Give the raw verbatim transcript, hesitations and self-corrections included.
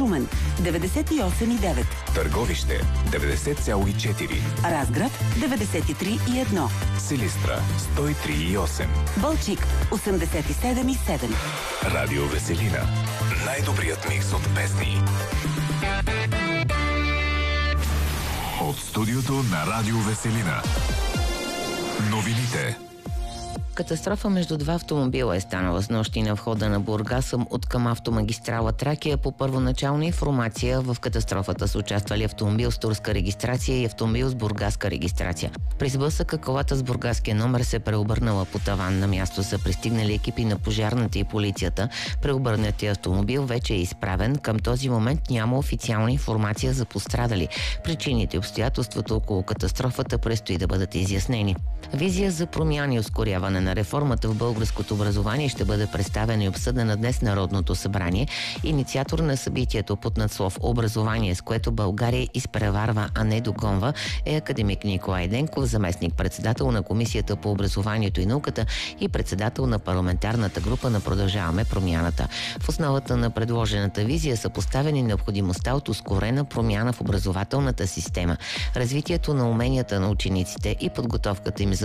Шумен деветдесет и осем и девет, Търговище деветдесет цяло и четири, Разград деветдесет и три и едно, Силистра сто и три и осем, Балчик осемдесет и седем и седем. Радио Веселина. Най-добрият микс от песни. От студиото на Радио Веселина. Новините. Катастрофа между два автомобила е станала снощи на входа на Бургас от към автомагистрала Тракия. По първоначална информация, в катастрофата са участвали автомобил с турска регистрация и автомобил с бургаска регистрация. При сблъсъка колата с бургаския номер се преобърнала по таван. На място са пристигнали екипи на пожарната и полицията. Преобърнатия автомобил вече е изправен. Към този момент няма официална информация за пострадали. Причините и обстоятелствата около катастрофата предстои да бъдат изяснени. Визия за промяна и ускоряване на реформата в българското образование ще бъде представена и обсъдена днес в Народното събрание. Инициатор на събитието под надслов "Образование, с което България изпреварва, а не догонва" е академик Николай Денков, заместник-председател на Комисията по образованието и науката и председател на парламентарната група на Продължаваме промяната. В основата на предложената визия са поставени необходимостта от ускорена промяна в образователната система, развитието на уменията на учениците и подготовката им за